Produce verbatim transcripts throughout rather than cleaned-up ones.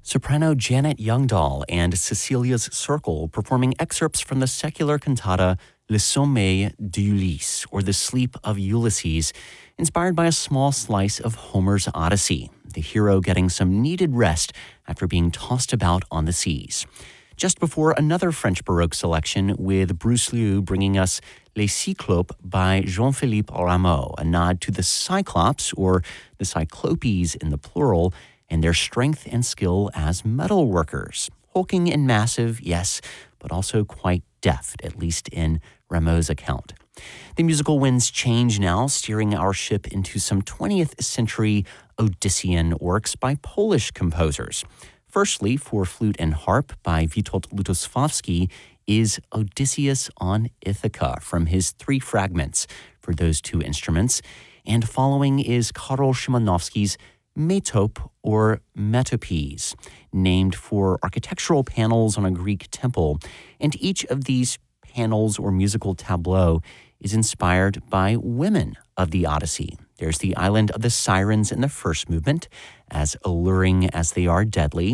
Soprano Janet Youngdahl and Cecilia's Circle performing excerpts from the secular cantata Le Sommeil d'Ulysse, or The Sleep of Ulysses, inspired by a small slice of Homer's Odyssey, the hero getting some needed rest after being tossed about on the seas. Just before, another French Baroque selection with Bruce Liu bringing us Les Cyclopes by Jean-Philippe Rameau, a nod to the Cyclops, or the Cyclopes in the plural, and their strength and skill as metal workers. Hulking and massive, yes, but also quite deft, at least in Rameau's account. The musical winds change now, steering our ship into some twentieth century Odyssean works by Polish composers. Firstly, for flute and harp by Witold Lutosławski is Odysseus on Ithaca from his three fragments for those two instruments. And following is Karol Szymanowski's Metope or Metopes, named for architectural panels on a Greek temple. And each of these panels or musical tableaux is inspired by women of the Odyssey. There's the island of the Sirens in the first movement, as alluring as they are deadly.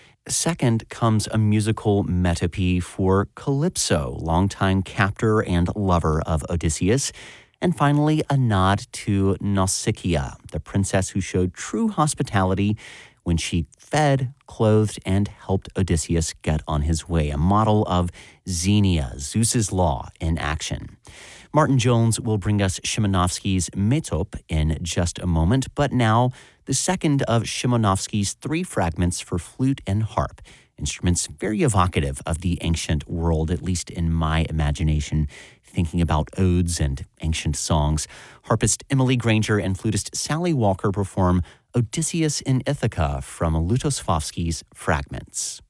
Second comes a musical metope for Calypso, longtime captor and lover of Odysseus. And finally, a nod to Nausicaa, the princess who showed true hospitality when she fed, clothed, and helped Odysseus get on his way, a model of Xenia, Zeus's law, in action. Martin Jones will bring us Szymanowski's Metope in just a moment, but now the second of Szymanowski's three fragments for flute and harp, instruments very evocative of the ancient world, at least in my imagination, thinking about odes and ancient songs. Harpist Emily Granger and flutist Sally Walker perform Odysseus in Ithaca from Lutosławski's Fragments.